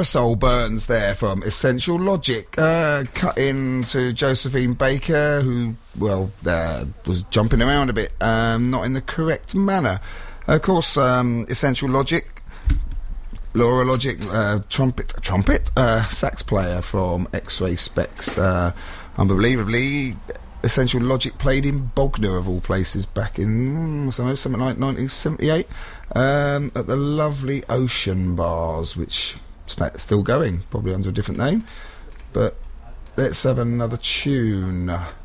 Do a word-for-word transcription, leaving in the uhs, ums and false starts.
Aerosol Burns there from Essential Logic. Uh, cut in to Josephine Baker, who, well, uh, was jumping around a bit, um, not in the correct manner. Of course, um, Essential Logic, Laura Logic, uh, trumpet, trumpet, uh, sax player from X-Ray Specs. Uh, unbelievably, Essential Logic played in Bognor, of all places, back in, I don't know, something like nineteen seventy-eight, um, at the lovely Ocean Bars, which st- still going, probably under a different name. But let's have another tune.